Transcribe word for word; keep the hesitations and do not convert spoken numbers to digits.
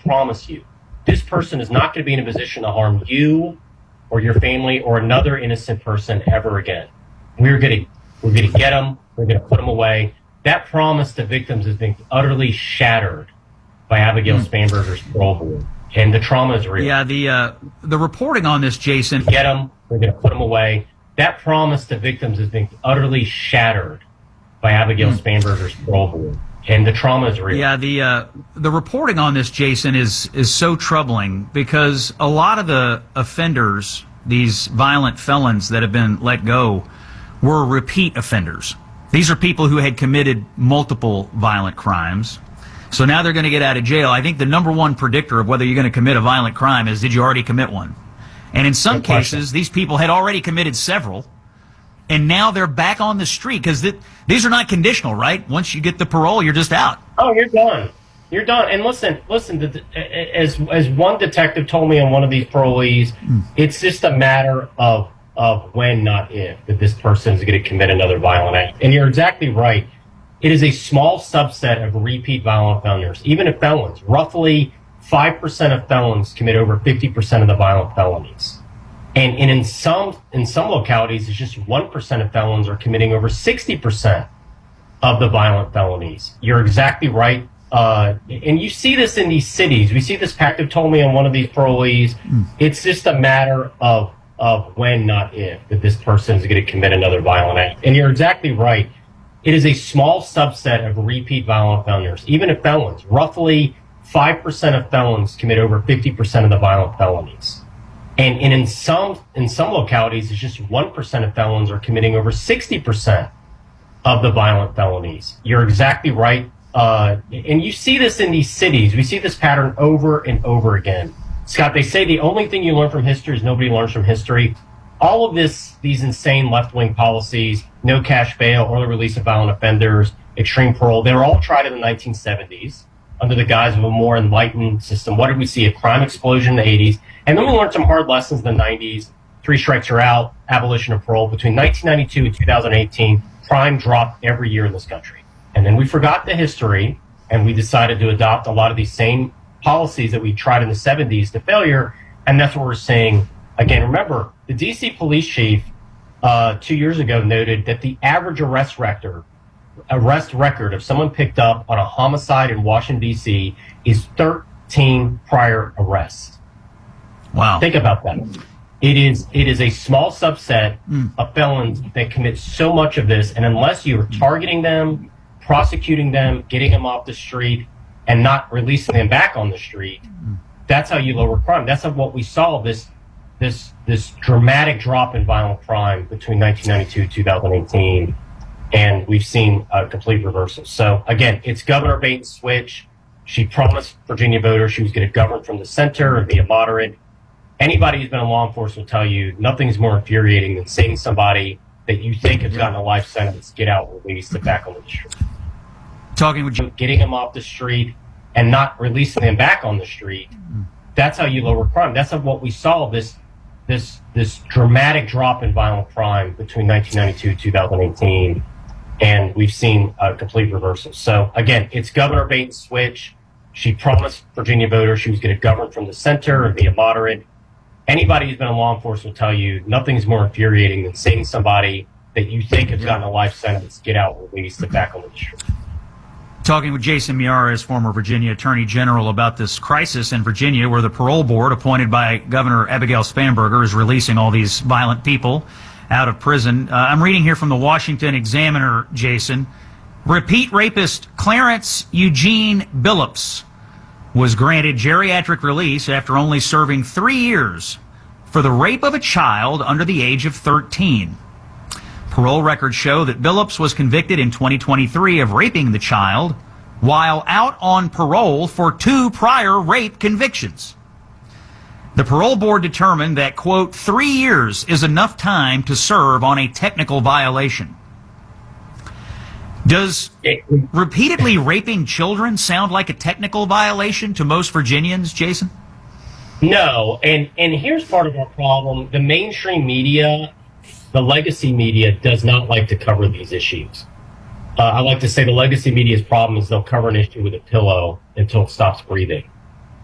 promise you, this person is not going to be in a position to harm you or your family or another innocent person ever again. We're going to we're going to get them. We're going to put them away. That promise to victims has been utterly shattered by Abigail mm. Spanberger's parole board, and the trauma is real. Yeah, the uh, the reporting on this, Jason. Get them. We're going to put them away. That promise to victims has been utterly shattered by Abigail mm. Spanberger's parole board, and the trauma is real. Yeah, the uh, the reporting on this, Jason, is is so troubling because a lot of the offenders, these violent felons that have been let go, were repeat offenders. These are people who had committed multiple violent crimes. So now they're going to get out of jail. I think the number one predictor of whether you're going to commit a violent crime is, did you already commit one? And in some Good question. cases, these people had already committed several, and now they're back on the street because th- these are not conditional, right? Once you get the parole, you're just out. Oh, you're done. You're done. And listen, listen. The, as as one detective told me on one of these parolees, mm. it's just a matter of of when, not if, that this person is going to commit another violent act. And you're exactly right. It is a small subset of repeat violent offenders, even of felons. Roughly five percent of felons commit over fifty percent of the violent felonies. And, and in some in some localities, it's just one percent of felons are committing over sixty percent of the violent felonies. You're exactly right. Uh, and you see this in these cities. We see this, Patrick told me on one of these parolees, mm. it's just a matter of of when, not if, that this person is going to commit another violent act. And you're exactly right. It is a small subset of repeat violent offenders, even of felons. Roughly five percent of felons commit over fifty percent of the violent felonies. And, and in some in some localities, it's just one percent of felons are committing over sixty percent of the violent felonies. You're exactly right. Uh, and you see this in these cities. We see this pattern over and over again. Scott, they say the only thing you learn from history is nobody learns from history. All of this, these insane left-wing policies, no cash bail, early release of violent offenders, extreme parole, they were all tried in the nineteen seventies under the guise of a more enlightened system. What did we see? A crime explosion in the eighties. And then we learned some hard lessons in the nineties. Three strikes are out, abolition of parole. Between nineteen ninety-two and two thousand eighteen, crime dropped every year in this country. And then we forgot the history, and we decided to adopt a lot of these same policies that we tried in the seventies to failure, and that's what we're seeing again. Remember, the D C police chief uh, two years ago noted that the average arrest record, arrest record of someone picked up on a homicide in Washington, D C is thirteen prior arrests. Wow. Think about that. It is it is a small subset mm. of felons that commit so much of this, and unless you're targeting them, prosecuting them, getting them off the street, and not releasing them back on the street, that's how you lower crime. That's what we saw, this this this dramatic drop in violent crime between nineteen ninety-two and two thousand eighteen, and we've seen a complete reversal. So, again, it's Governor bait and switch. She promised Virginia voters she was going to govern from the center and be a moderate. Anybody who's been in law enforcement will tell you nothing's more infuriating than seeing somebody that you think has gotten a life sentence get out and released it back on the street. Talking with you, getting them off the street and not releasing them back on the street, that's how you lower crime. That's what we saw, this this this dramatic drop in violent crime between nineteen ninety-two and two thousand eighteen, and we've seen a complete reversal. So, again, it's Governor bait and switch. She promised Virginia voters she was going to govern from the center and be a moderate. Anybody who's been in law enforcement will tell you nothing's more infuriating than seeing somebody that you think has gotten a life sentence get out and released it back on the street. Talking with Jason Miyares, former Virginia Attorney General, about this crisis in Virginia where the parole board appointed by Governor Abigail Spanberger is releasing all these violent people out of prison. Uh, I'm reading here from the Washington Examiner, Jason. Repeat rapist Clarence Eugene Billups was granted geriatric release after only serving three years for the rape of a child under the age of thirteen. Parole records show that Billups was convicted in twenty twenty-three of raping the child while out on parole for two prior rape convictions. The parole board determined that, quote, three years is enough time to serve on a technical violation. Does repeatedly raping children sound like a technical violation to most Virginians, Jason? No, and, and here's part of our problem. The mainstream media, the legacy media, does not like to cover these issues. Uh, I like to say the legacy media's problem is they'll cover an issue with a pillow until it stops breathing.